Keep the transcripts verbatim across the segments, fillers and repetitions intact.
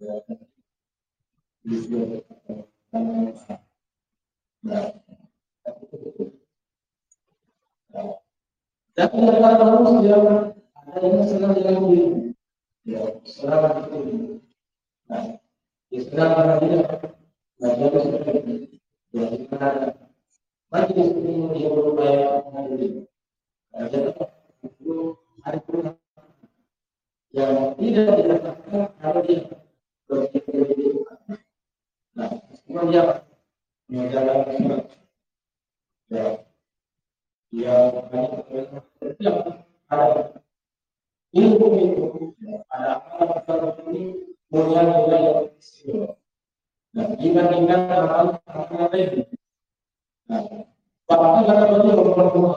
Dan tidak terus dia ada yang senang dengan diri, ya, selama itu. Nah, istilah dia, nah dia seperti itu. Ya, kita ada bagi ini dia berupaya menjadi, jadi itu hari pun yang tidak dikatakan kalau dia berpikir. Nah, kemudian menjalankan ya, dia banyak yang ada ilmu itu ada apa ini mulia-mulia yang istimewa. Nah, dibandingkan hal-hal lain. Nah, bahkan kalau dia berbuat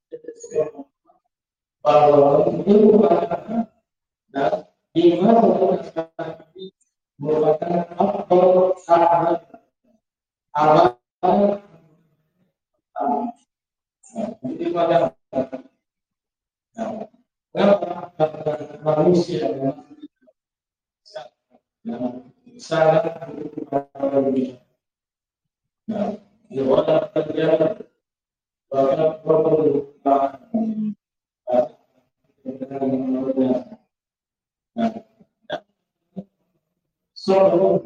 bahwa ilmu agama dan iman merupakan faktor sangat alat itu pada manusia sangat berbeda. Nah, di orang terjadi bahkan perlu nah, so